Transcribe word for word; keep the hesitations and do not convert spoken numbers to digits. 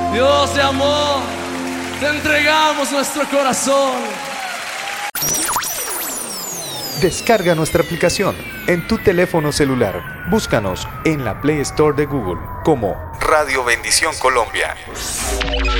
Dios de amor, te entregamos nuestro corazón. Descarga nuestra aplicación en tu teléfono celular. Búscanos en la Play Store de Google como Radio Bendición Colombia.